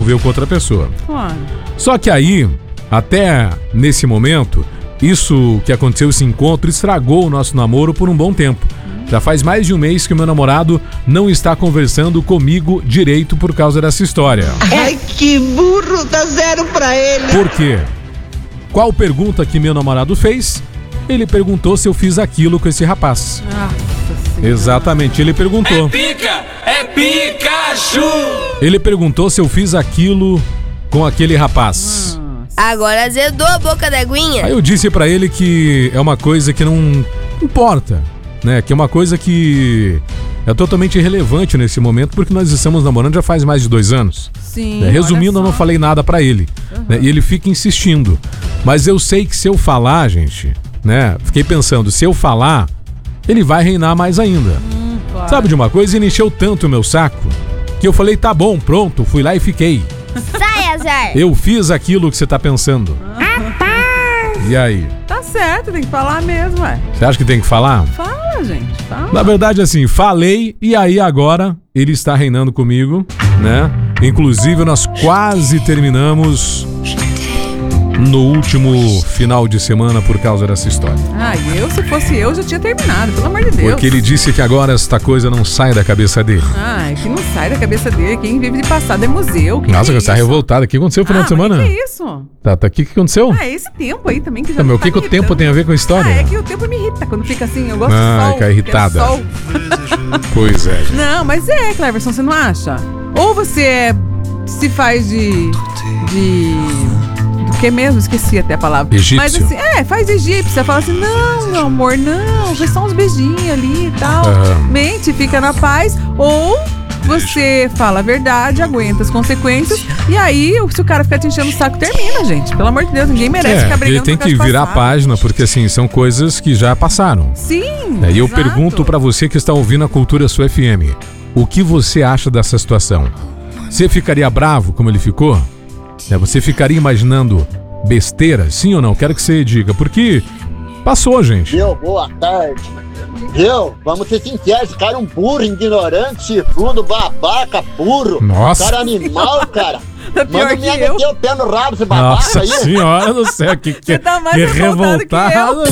envolveu com outra pessoa. Claro. Só que aí, até nesse momento, isso que aconteceu, esse encontro, estragou o nosso namoro por um bom tempo. Já faz mais de um mês que o meu namorado não está conversando comigo direito por causa dessa história. Ai, que burro, dá 0 pra ele. Por quê? Qual pergunta que meu namorado fez? Ele perguntou se eu fiz aquilo com esse rapaz. Exatamente, ele perguntou. É pica! É Pikachu! Ele perguntou se eu fiz aquilo com aquele rapaz. Agora azedou a boca da aguinha. Aí eu disse pra ele que é uma coisa que não importa, né? Que é uma coisa que é totalmente irrelevante nesse momento, porque nós estamos namorando já faz mais de 2 anos. Sim. Né? Resumindo, eu não falei nada pra ele. Né? E ele fica insistindo. Mas eu sei que se eu falar, gente, né? Fiquei pensando, se eu falar, ele vai reinar mais ainda. Claro. Sabe de uma coisa? Ele encheu tanto o meu saco que eu falei, tá bom, pronto, fui lá e fiquei. Sai, azar. Eu fiz aquilo que você tá pensando. E aí? Tá certo, tem que falar mesmo, ué. Você acha que tem que falar? Fala, gente, fala. Na verdade, assim, falei e aí agora ele está reinando comigo, né? Inclusive, nós quase terminamos no último final de semana por causa dessa história. Se fosse eu, já tinha terminado, pelo amor de Deus. Porque ele disse que agora esta coisa não sai da cabeça dele. Que não sai da cabeça dele. Quem vive de passado é museu. Nossa, você tá revoltado. O que aconteceu no final de semana? Que é isso? Tá, o que aconteceu? Esse tempo aí também que já Mas o tá que o tempo tem a ver com a história? É que o tempo me irrita quando fica assim. Eu gosto do sol. Fica irritada. Sol. Pois é. Não, mas Cleverson, você não acha? Ou você se faz de que mesmo? Esqueci até a palavra. Egípcio. Mas assim, faz egípcio. Você fala assim, não, meu amor, não. Foi só uns beijinhos ali e tal. Mente, fica na paz. Ou você fala a verdade, aguenta as consequências. E aí, se o cara ficar te enchendo o saco, termina, gente. Pelo amor de Deus, ninguém merece ficar brigando. Ele tem que virar a página, porque assim, são coisas que já passaram. Sim. E eu pergunto pra você que está ouvindo a Cultura Sul FM, o que você acha dessa situação? Você ficaria bravo como ele ficou? Você ficaria imaginando besteira? Sim ou não? Quero que você diga, porque passou, gente. Boa tarde. Vamos ser sinceros, esse cara é um burro, ignorante, chifrudo, babaca, burro. Nossa. Cara animal, cara. Pior que eu. Meter o pé no rabo, esse babaca Nossa aí. senhora do céu, que Você tá mais revoltado que eu. revoltado.